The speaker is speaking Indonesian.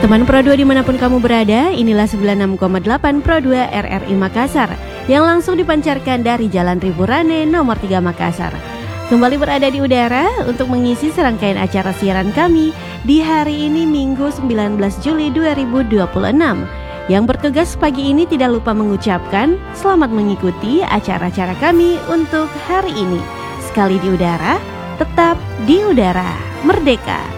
Teman Pro 2 dimanapun kamu berada, inilah 96,8 Pro 2 RRI Makassar yang langsung dipancarkan dari Jalan Riburane nomor 3 Makassar. Kembali berada di udara untuk mengisi serangkaian acara siaran kami di hari ini Minggu 19 Juli 2026. Yang bertugas pagi ini tidak lupa mengucapkan selamat mengikuti acara-acara kami untuk hari ini. Sekali di udara, tetap di udara, merdeka.